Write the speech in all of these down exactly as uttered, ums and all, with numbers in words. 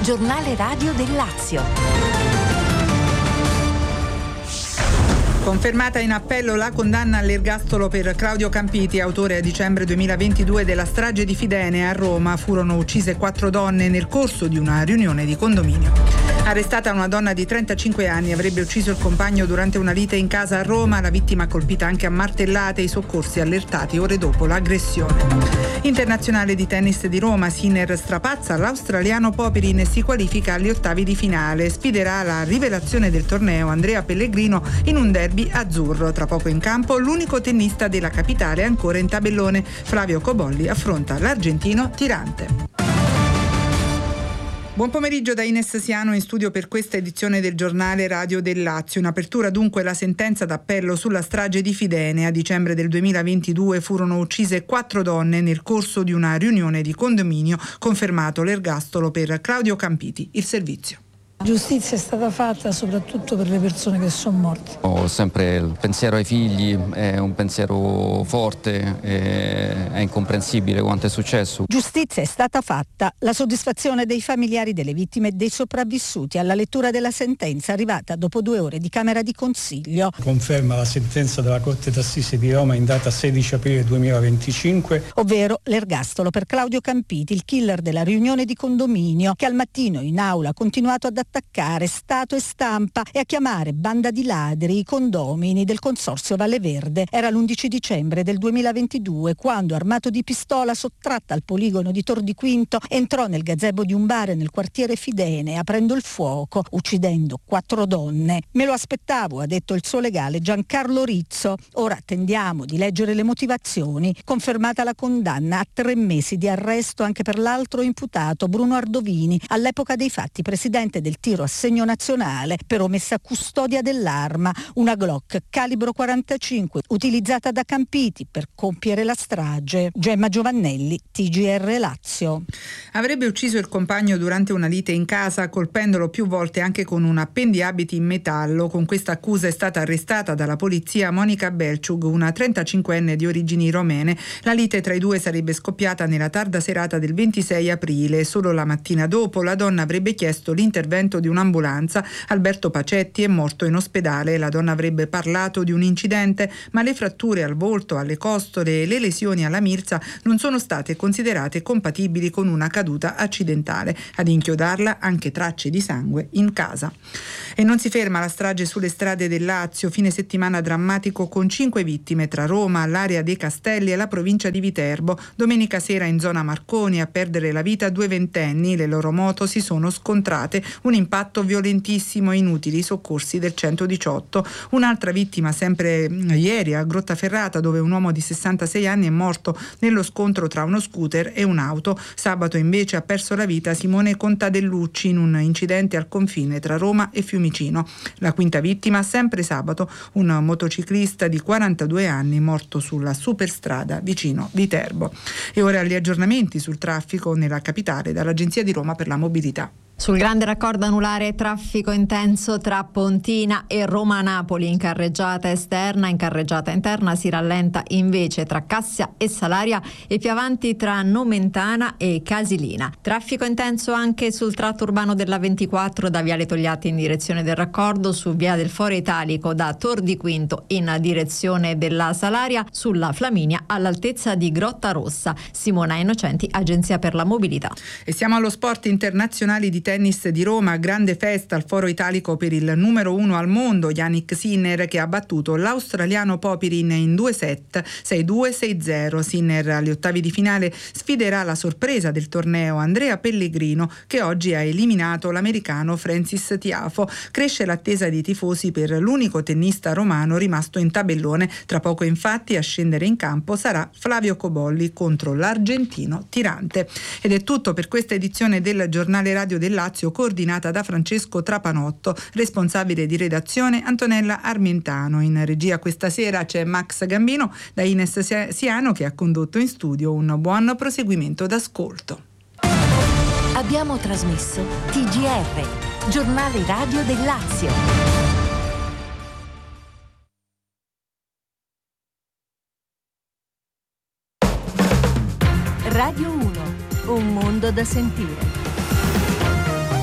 Giornale radio del Lazio. Confermata in appello la condanna all'ergastolo per Claudio Campiti, autore a dicembre duemilaventidue della strage di Fidene a Roma. Furono uccise quattro donne nel corso di una riunione di condominio. Arrestata una donna di trentacinque anni, avrebbe ucciso il compagno durante una lite in casa a Roma. La vittima colpita anche a martellate, i soccorsi allertati ore dopo l'aggressione. Internazionale di tennis di Roma, Sinner strapazza l'australiano Popyrin e si qualifica agli ottavi di finale. Sfiderà la rivelazione del torneo, Andrea Pellegrino, in un derby azzurro. Tra poco in campo l'unico tennista della capitale ancora in tabellone, Flavio Cobolli, affronta l'argentino Tirante. Buon pomeriggio da Ines Siano in studio per questa edizione del Giornale Radio del Lazio. In apertura dunque la sentenza d'appello sulla strage di Fidene. A dicembre del duemilaventidue furono uccise quattro donne nel corso di una riunione di condominio, confermato l'ergastolo per Claudio Campiti. Il servizio. Giustizia è stata fatta soprattutto per le persone che sono morte. Ho sempre il pensiero ai figli, è un pensiero forte, è incomprensibile quanto è successo. Giustizia è stata fatta, la soddisfazione dei familiari delle vittime e dei sopravvissuti alla lettura della sentenza arrivata dopo due ore di Camera di Consiglio. Conferma la sentenza della Corte d'Assise di Roma in data sedici aprile duemilaventicinque. Ovvero l'ergastolo per Claudio Campiti, il killer della riunione di condominio, che al mattino in aula ha continuato ad attaccare Stato e stampa e a chiamare banda di ladri i condomini del Consorzio Valle Verde. Era l'undici dicembre del duemilaventidue quando, armato di pistola sottratta al poligono di Tor di Quinto, entrò nel gazebo di un bar nel quartiere Fidene aprendo il fuoco, uccidendo quattro donne. Me lo aspettavo, ha detto il suo legale Giancarlo Rizzo. Ora attendiamo di leggere le motivazioni. Confermata la condanna a tre mesi di arresto anche per l'altro imputato Bruno Ardovini, all'epoca dei fatti presidente del tiro a segno nazionale per omessa custodia dell'arma, una Glock calibro quarantacinque utilizzata da Campiti per compiere la strage. Gemma Giovannelli, T G R Lazio. Avrebbe ucciso il compagno durante una lite in casa, colpendolo più volte anche con un appendiabiti in metallo. Con questa accusa è stata arrestata dalla polizia Monica Belciug, una trentacinquenne di origini romene. La lite tra i due sarebbe scoppiata nella tarda serata del ventisei aprile. Solo la mattina dopo la donna avrebbe chiesto l'intervento di un'ambulanza. Alberto Pacetti è morto in ospedale. La donna avrebbe parlato di un incidente, ma le fratture al volto, alle costole e le lesioni alla milza non sono state considerate compatibili con una caduta accidentale. Ad inchiodarla anche tracce di sangue in casa. E non si ferma la strage sulle strade del Lazio. Fine settimana drammatico con cinque vittime tra Roma, l'area dei Castelli e la provincia di Viterbo. Domenica sera in zona Marconi a perdere la vita due ventenni. Le loro moto si sono scontrate. Un impatto violentissimo e inutili soccorsi del centodiciotto. Un'altra vittima sempre ieri a Grottaferrata, dove un uomo di sessantasei anni è morto nello scontro tra uno scooter e un'auto. Sabato invece ha perso la vita Simone Contadellucci in un incidente al confine tra Roma e Fiumicino. La quinta vittima sempre sabato, un motociclista di quarantadue anni morto sulla superstrada vicino Viterbo. E ora gli aggiornamenti sul traffico nella capitale dall'Agenzia di Roma per la Mobilità. Sul grande raccordo anulare traffico intenso tra Pontina e Roma-Napoli in carreggiata esterna, in carreggiata interna si rallenta invece tra Cassia e Salaria e più avanti tra Nomentana e Casilina. Traffico intenso anche sul tratto urbano della ventiquattro da Viale Togliatti in direzione del raccordo, su Via del Foro Italico da Tor di Quinto in direzione della Salaria, sulla Flaminia all'altezza di Grotta Rossa. Simona Innocenti, Agenzia per la Mobilità. E siamo allo sport. Internazionali di tennis di Roma, grande festa al Foro Italico per il numero uno al mondo, Jannik Sinner, che ha battuto l'australiano Popyrin in due set, sei due sei zero. Sinner agli ottavi di finale sfiderà la sorpresa del torneo, Andrea Pellegrino, che oggi ha eliminato l'americano Francis Tiafoe. Cresce l'attesa dei tifosi per l'unico tennista romano rimasto in tabellone. Tra poco infatti a scendere in campo sarà Flavio Cobolli contro l'argentino Tirante. Ed è tutto per questa edizione del Giornale Radio del Lazio, coordinata da Francesco Trapanotto, responsabile di redazione Antonella Armentano. In regia questa sera c'è Max Gambino, da Ines Siano che ha condotto in studio. Un buon proseguimento d'ascolto. Abbiamo trasmesso T G R, Giornale Radio del Lazio. Radio uno, un mondo da sentire.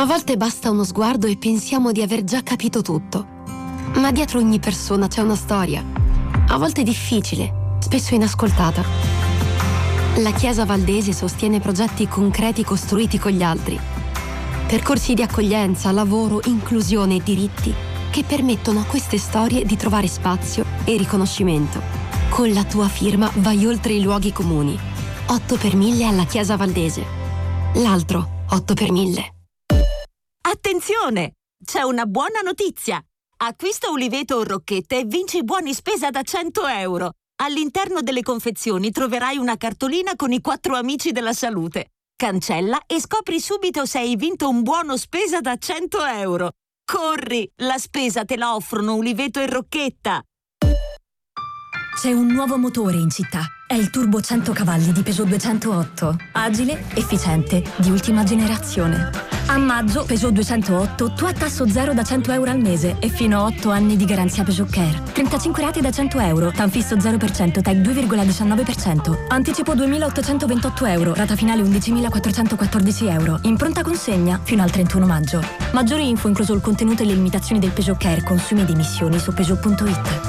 A volte basta uno sguardo e pensiamo di aver già capito tutto. Ma dietro ogni persona c'è una storia. A volte difficile, spesso inascoltata. La Chiesa Valdese sostiene progetti concreti costruiti con gli altri. Percorsi di accoglienza, lavoro, inclusione e diritti che permettono a queste storie di trovare spazio e riconoscimento. Con la tua firma vai oltre i luoghi comuni. otto per mille alla Chiesa Valdese. L'altro otto per mille. Attenzione! C'è una buona notizia! Acquista Uliveto o Rocchette e vinci buoni spesa da cento euro. All'interno delle confezioni troverai una cartolina con i quattro amici della salute. Cancella e scopri subito se hai vinto un buono spesa da cento euro. Corri! La spesa te la offrono Uliveto e Rocchetta. C'è un nuovo motore in città. È il Turbo cento cavalli di Peugeot duecentootto. Agile, efficiente, di ultima generazione. A maggio Peugeot duecentootto tu a tasso zero da cento euro al mese e fino a otto anni di garanzia Peugeot Care. trentacinque rate da cento euro, Tanfisso zero per cento, T E C due virgola diciannove per cento. Anticipo duemilaottocentoventotto euro, rata finale undicimilaquattrocentoquattordici euro. In pronta consegna fino al trentuno maggio. Maggiori info incluso il contenuto e le limitazioni del Peugeot Care, consumi ed emissioni su Peugeot punto it.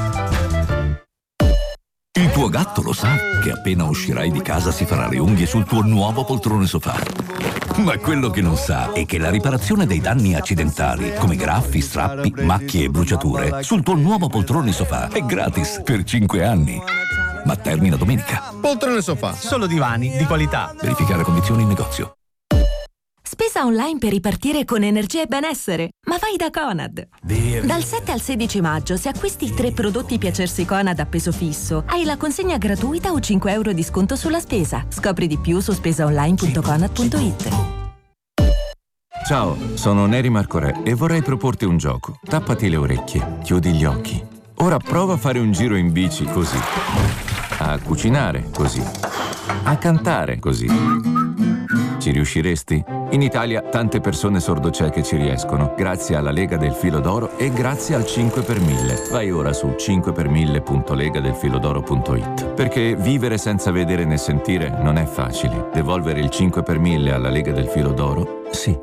Il tuo gatto lo sa che appena uscirai di casa si farà le unghie sul tuo nuovo poltrone sofà. Ma quello che non sa è che la riparazione dei danni accidentali, come graffi, strappi, macchie e bruciature, sul tuo nuovo poltrone sofà è gratis per cinque anni. Ma termina domenica. Poltrone sofà, solo divani di qualità. Verificare condizioni in negozio. Spesa online per ripartire con energia e benessere. Ma vai da Conad. Vero. Dal sette al sedici maggio, se acquisti tre prodotti Piacersi Conad a peso fisso, hai la consegna gratuita o cinque euro di sconto sulla spesa. Scopri di più su spesaonline punto conad punto it. Ciao, sono Neri Marco Re e vorrei proporti un gioco. Tappati le orecchie, chiudi gli occhi. Ora prova a fare un giro in bici così. A cucinare così. A cantare così. Ci riusciresti? In Italia tante persone sordocieche ci riescono, grazie alla Lega del Filo d'Oro e grazie al cinque per mille. Vai ora su cinque per mille punto lega del filodoro punto it. Perché vivere senza vedere né sentire non è facile. Devolvere il cinque per mille alla Lega del Filo d'Oro, sì.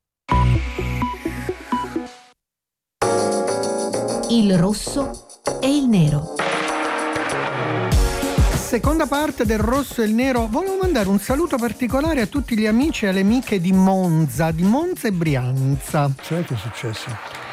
Il rosso e il nero. Seconda parte del Rosso e il Nero. Volevo mandare un saluto particolare a tutti gli amici e alle amiche di Monza, di Monza e Brianza. Cioè, che è successo?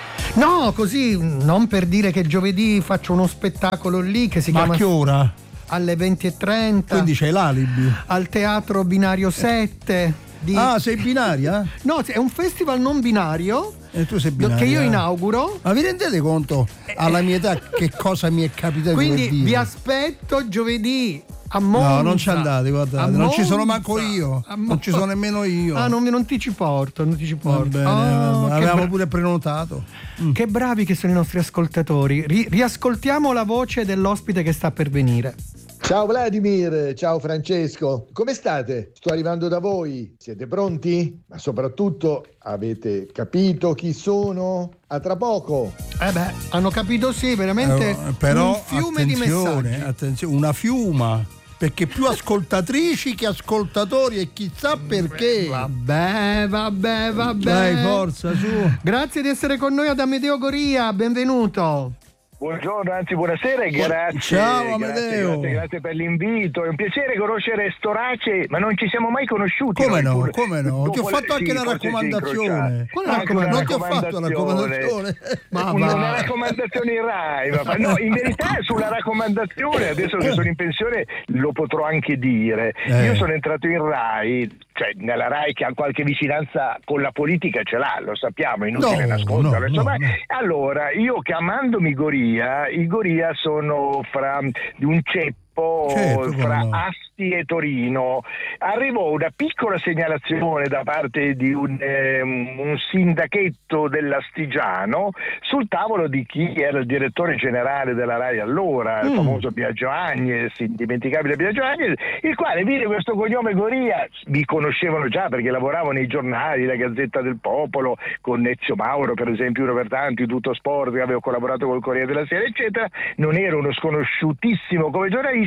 No, così, non per dire che giovedì faccio uno spettacolo lì che si Ma chiama... a che ora? Alle venti e trenta. Quindi c'hai l'alibi? Al Teatro Binario sette. Di... Ah, sei binaria? No, è un festival non binario. E tu sei binaria? Che io inauguro. Ma vi rendete conto alla mia età che cosa mi è capitato? Quindi di vi aspetto giovedì a Monza. No, non ci andate, guardate, non ci sono manco io, non ci sono nemmeno io. Ah, non, non ti ci porto, non ti ci porto. Va bene, oh, avevamo bra- pure prenotato. Mm. Che bravi che sono i nostri ascoltatori. Ri- riascoltiamo la voce dell'ospite che sta per venire. Ciao Vladimir, ciao Francesco, come state? Sto arrivando da voi, siete pronti? Ma soprattutto avete capito chi sono? A tra poco. Eh beh, hanno capito sì, veramente eh, però, un fiume di messaggi. Attenzione, una fiuma, perché più ascoltatrici che ascoltatori e chissà perché. Vabbè, vabbè, vabbè. Dai, forza, su. Grazie di essere con noi ad Amedeo Goria, benvenuto. Buongiorno, anzi buonasera e grazie. Ciao Amedeo. Grazie, grazie, grazie per l'invito. È un piacere conoscere Storace, ma non ci siamo mai conosciuti. Come no? Pur... Come no? Ti ho fatto anche sì, una raccomandazione. Qual è raccomand- una non ti ho fatto la raccomandazione. Ma una va. raccomandazione in Rai. Ma no, in verità sulla raccomandazione, adesso che sono in pensione, lo potrò anche dire. Eh. Io sono entrato in Rai, cioè nella Rai che ha qualche vicinanza con la politica ce l'ha, lo sappiamo, inutile no, nasconderlo. No, no, no. Allora, io chiamandomi Goria, i Goria sono fra di un ceppo, certo, fra no. Asti e Torino. Arrivò una piccola segnalazione da parte di un, eh, un sindachetto dell'Astigiano sul tavolo di chi era il direttore generale della Rai allora, mm. il famoso Biagio Agnes, indimenticabile Biagio Agnes, il quale vide questo cognome Goria. Mi conoscevano già perché lavoravo nei giornali, la Gazzetta del Popolo, con Ezio Mauro per esempio, uno per tanti, Tutto Sport, che avevo collaborato col Corriere della Sera eccetera. Non ero uno sconosciutissimo come giornalista,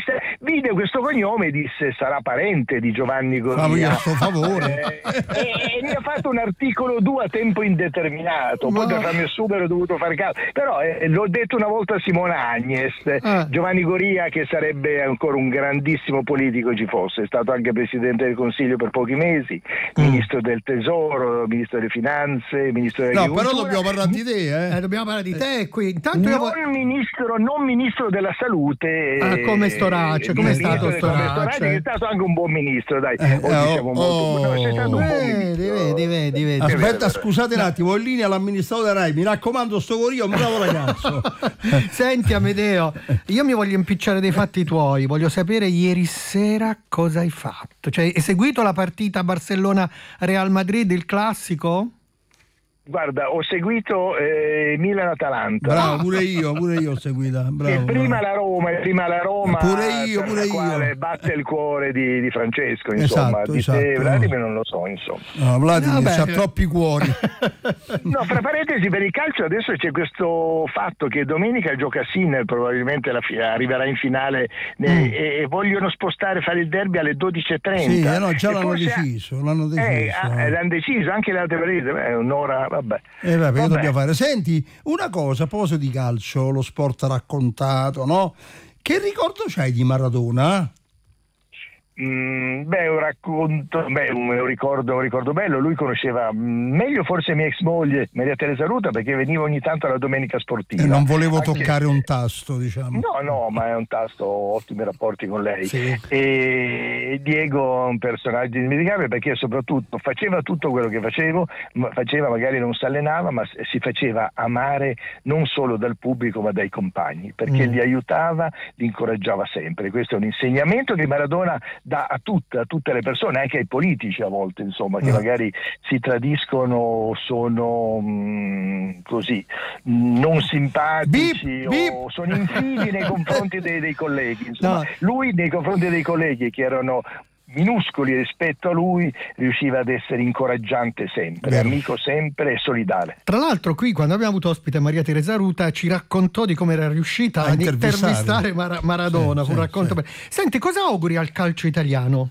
intervista, vide questo cognome e disse sarà parente di Giovanni Goria. Fammi questo favore. Eh, e, e mi ha fatto un articolo due a tempo indeterminato, poi per farmi assumere ho dovuto fare caso, però eh, l'ho detto una volta a Simona Agnes, ah. Giovanni Goria, che sarebbe ancora un grandissimo politico, ci fosse, è stato anche Presidente del Consiglio per pochi mesi, mm. Ministro del Tesoro, Ministro delle Finanze, Ministro dell'Agricoltura. No, però dobbiamo parlare di te, eh? eh dobbiamo parlare di te qui. Intanto non, io... ministro, non Ministro della Salute. Ah, come Storace, come è stato Storace? Che è stato anche un buon ministro, dai. Eh, o diciamo oh, molto, no, c'è stato un buon vedi, vedi, vedi, vedi. Aspetta, scusate un attimo, in linea l'amministratore Rai, mi raccomando, sto Goria, un bravo ragazzo. Senti Amedeo, io mi voglio impicciare dei fatti tuoi, voglio sapere ieri sera cosa hai fatto. Cioè, hai seguito la partita Barcellona-Real Madrid, il classico? Guarda, ho seguito eh, Milan-Atalanta. Bravo, pure io, pure io ho seguito. Bravo, e prima bravo. la Roma, e prima la Roma. Pure io, pure la io. Quale batte il cuore di, di Francesco, insomma. Esatto, di esatto. te, Vladimir, non lo so, insomma. No, Vladimir no, c'ha troppi cuori. No, fra parentesi, per il calcio adesso c'è questo fatto che domenica gioca Sinner, probabilmente la fi- arriverà in finale mm. e, e vogliono spostare, fare il derby alle dodici e trenta. Sì, eh no, già e l'hanno deciso, l'hanno deciso. Eh, ah, l'hanno deciso, anche le altre partite, è un'ora, vabbè. Eh, vabbè, che dobbiamo fare? Senti, una cosa, a proposito di calcio, lo sport raccontato, no? Che ricordo c'hai di Maradona? Mm, beh, un racconto, beh, un ricordo, un ricordo bello. Lui conosceva meglio forse mia ex moglie Maria Teresa Ruta, perché veniva ogni tanto alla domenica sportiva. E non volevo Anche... toccare un tasto, diciamo. No, no, ma è un tasto, ottimi rapporti con lei. Sì. E Diego è un personaggio indimenticabile, perché soprattutto faceva tutto quello che facevo, ma faceva, magari non si allenava, ma si faceva amare non solo dal pubblico ma dai compagni, perché mm. li aiutava, li incoraggiava sempre. Questo è un insegnamento che Maradona dà a tutte, a tutte le persone, anche ai politici a volte, insomma, che mm. magari si tradiscono, sono mh, così non simpatici beep, o beep. sono infidi nei confronti dei, dei colleghi, insomma. No. Lui nei confronti dei colleghi che erano minuscoli rispetto a lui riusciva ad essere incoraggiante sempre, Vero. amico sempre e solidale. Tra l'altro qui quando abbiamo avuto ospite Maria Teresa Ruta ci raccontò di come era riuscita a ad intervistare Mar- Maradona, sì, fu un sì, racconto. Sì. Senti, cosa auguri al calcio italiano?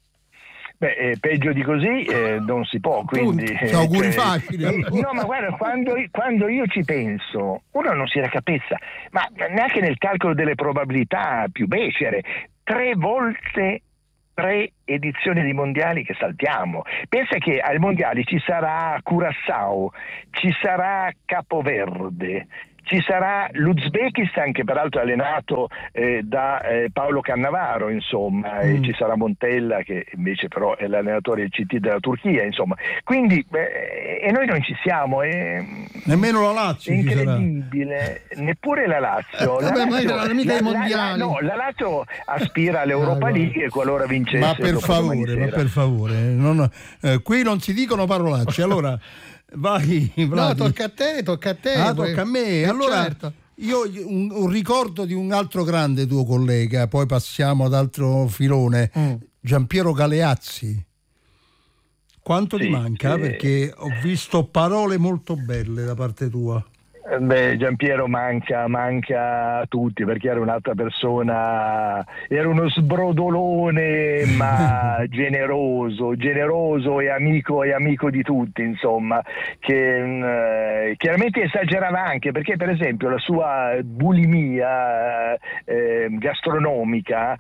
Beh, eh, peggio di così eh, non si può, quindi eh, auguri cioè, facili. No, ma guarda, quando, quando io ci penso, uno non si raccaprezza, ma neanche nel calcolo delle probabilità più becere, tre volte tre edizioni di mondiali che saltiamo. Pensa che ai mondiali ci sarà Curaçao, ci sarà Capoverde, ci sarà l'Uzbekistan, che peraltro è allenato eh, da eh, Paolo Cannavaro, insomma, mm. e ci sarà Montella, che invece però è l'allenatore del C T della Turchia, insomma. Quindi eh, e noi non ci siamo. È, nemmeno la Lazio. È incredibile, neppure la Lazio. Eh, la, vabbè, Lazio ma la, mica i mondiali. La, no, la Lazio aspira all'Europa League qualora vincesse. Ma per favore, ma per favore, non, eh, qui non si dicono parolacce. Allora. Vai, no, tocca a te, tocca a te. Ah, tocca a me. Allora, certo. io un, un ricordo di un altro grande tuo collega, poi passiamo ad altro filone, mm. Giampiero Galeazzi. Quanto sì, ti manca? Sì. Perché ho visto parole molto belle da parte tua. Beh, Giampiero manca, manca a tutti, perché era un'altra persona, era uno sbrodolone ma generoso, generoso e amico e amico di tutti, insomma, che eh, chiaramente esagerava anche, perché per esempio la sua bulimia eh, gastronomica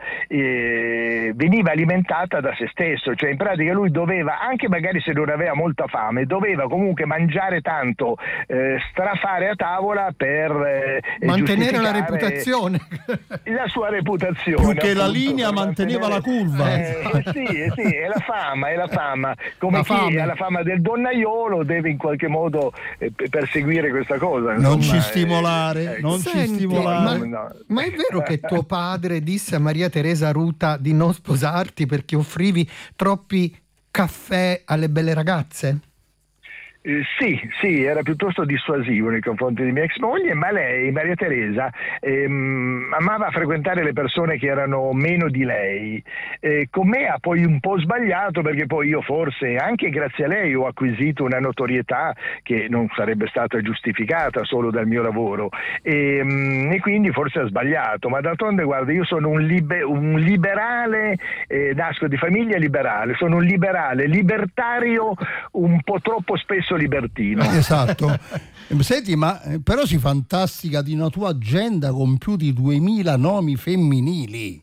eh, veniva alimentata da se stesso, cioè in pratica lui doveva, anche magari se non aveva molta fame, doveva comunque mangiare tanto, eh, strafare a tavola per eh, mantenere la reputazione, la sua reputazione, più che appunto, la linea manteneva la curva. Eh, sì, sì, è la fama, è la fama, come la chi fame. ha la fama del donnaiolo deve in qualche modo eh, perseguire questa cosa. Insomma, non ci stimolare, eh, non senti, ci stimolare. Ma, no. ma è vero che tuo padre disse a Maria Teresa Ruta di non sposarti perché offrivi troppi caffè alle belle ragazze? Eh, sì, sì, era piuttosto dissuasivo nei confronti di mia ex moglie, ma lei, Maria Teresa, ehm, amava frequentare le persone che erano meno di lei. Eh, con me ha poi un po' sbagliato, perché poi io forse, anche grazie a lei, ho acquisito una notorietà che non sarebbe stata giustificata solo dal mio lavoro, e, mm, e quindi forse ha sbagliato, ma d'altronde guarda, io sono un, libe, un liberale, eh, nasco di famiglia liberale, sono un liberale, libertario, un po' troppo spesso libertino. Esatto. Senti, ma però si fantastica di una tua agenda con più di duemila nomi femminili.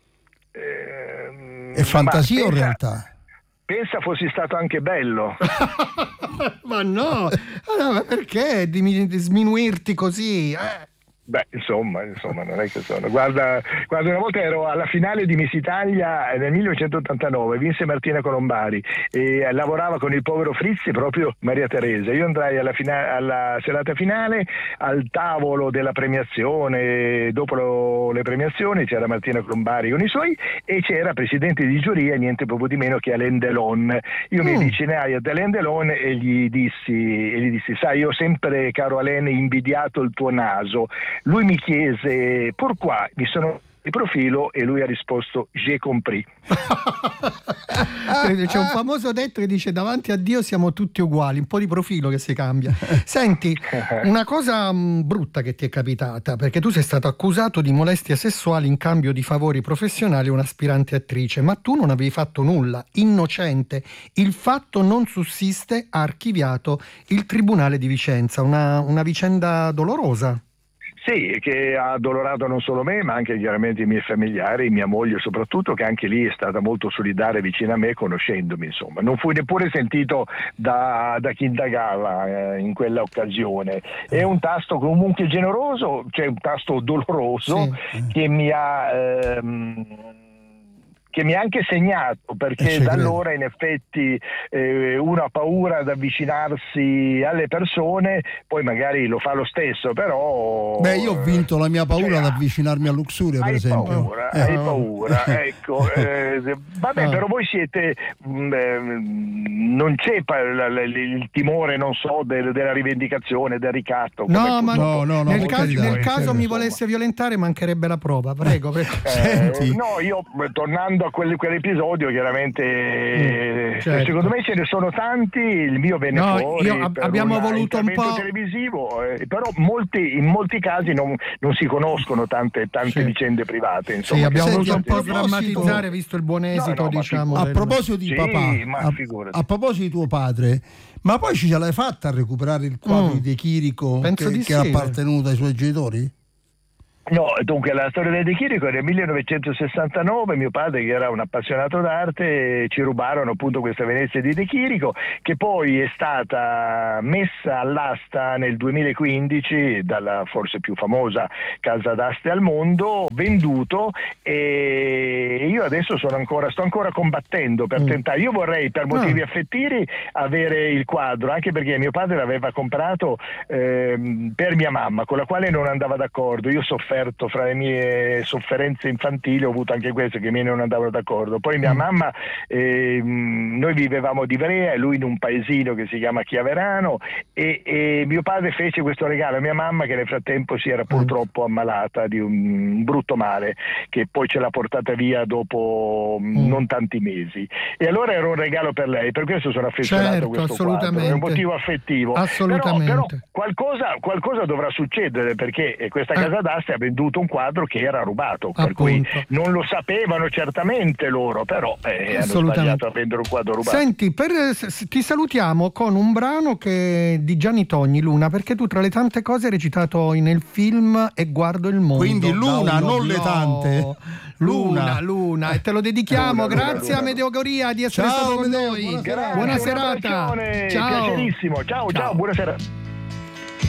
Eh, È fantasia pensa, o realtà? Pensa fossi stato anche bello. Ma no, allora, ma perché di, di sminuirti così? Eh? Beh, insomma, insomma, non è che sono. Guarda, guarda, una volta ero alla finale di Miss Italia nel millenovecentottantanove, vinse Martina Colombari e lavorava con il povero Frizzi proprio Maria Teresa. Io andrai alla, fina- alla serata finale, al tavolo della premiazione, dopo lo- le premiazioni c'era Martina Colombari con i suoi e c'era presidente di giuria, niente proprio di meno che Alain Delon. Io mm. mi avvicinai ad Alain Delon e gli dissi, e gli dissi, sai, io ho sempre, caro Alain, invidiato il tuo naso. Lui mi chiese pourquoi, mi sono di profilo e lui ha risposto j'ai compris. C'è un famoso detto che dice davanti a Dio siamo tutti uguali, un po' di profilo che si cambia. Senti, una cosa mh, brutta che ti è capitata, perché tu sei stato accusato di molestie sessuali in cambio di favori professionali a un'aspirante attrice, ma tu non avevi fatto nulla, innocente. Il fatto non sussiste, ha archiviato il Tribunale di Vicenza, una, una vicenda dolorosa. Sì, che ha addolorato non solo me, ma anche chiaramente i miei familiari, mia moglie soprattutto, che anche lì è stata molto solidale vicino a me, conoscendomi, insomma. Non fui neppure sentito da, da chi indagava eh, in quella occasione. È un tasto comunque generoso, cioè un tasto doloroso, sì. che mi ha... Ehm, che mi ha anche segnato, perché eh, da allora in effetti eh, uno ha paura ad avvicinarsi alle persone, poi magari lo fa lo stesso, però... Beh, io ho vinto la mia paura cioè, ad avvicinarmi a Luxuria, per esempio. Paura, eh. Hai paura, ecco. Eh, vabbè, ah. però voi siete... Mh, eh, non c'è pa- la, la, il timore, non so, del, della rivendicazione, del ricatto. No, ma no, no, no, nel, caso, carità, nel caso insomma. mi volesse violentare mancherebbe la prova, prego, prego. Eh, Senti. No, io tornando a quel, quell'episodio chiaramente mm, certo. secondo me ce ne sono tanti, il mio venne no, fuori io ab- abbiamo un voluto un po' televisivo, eh, però molti, in molti casi non, non si conoscono tante, tante sì. vicende private, insomma. Sì, abbiamo Senti, voluto un po' proposito... drammatizzare visto il buon esito, no, no, diciamo. A del... proposito di sì, papà, a, a proposito di tuo padre, ma poi ce l'hai fatta a recuperare il quadro mm. di De Chirico Penso che, di che sì. è appartenuto ai suoi genitori? No, dunque la storia del De Chirico è del millenovecentosessantanove, mio padre che era un appassionato d'arte ci rubarono appunto questa Venezia di De Chirico, che poi è stata messa all'asta nel duemilaquindici dalla forse più famosa casa d'aste al mondo, venduto, e io adesso sono ancora sto ancora combattendo per mm. tentare. Io vorrei per motivi no. affettivi avere il quadro, anche perché mio padre l'aveva comprato ehm, per mia mamma, con la quale non andava d'accordo. Io sofferto fra le mie sofferenze infantili, ho avuto anche questo, che me non andavano d'accordo. Poi mia mm. mamma, eh, noi vivevamo di Ivrea e lui in un paesino che si chiama Chiaverano, e, e mio padre fece questo regalo a mia mamma, che nel frattempo si era purtroppo ammalata di un brutto male che poi ce l'ha portata via dopo mm. non tanti mesi, e allora era un regalo per lei, per questo sono affezionato certo, a questo assolutamente. quadro, è un motivo affettivo. Assolutamente. Però, però qualcosa, qualcosa dovrà succedere, perché questa casa eh. d'aste ha venduto un quadro che era rubato, per cui non lo sapevano certamente loro, però eh, hanno sbagliato a vendere un quadro rubato. Senti, per, ti salutiamo con un brano che di Gianni Togni, Luna, perché tu tra le tante cose hai recitato nel film E guardo il mondo. Quindi Luna, non le tante. Luna, Luna, e te lo dedichiamo. Luna, grazie Luna, a Medeogoria di essere ciao, stato con Medeo, noi. buona serata. Buona serata. Ciao. Ciao. Piacerissimo. Ciao, ciao, ciao, buonasera.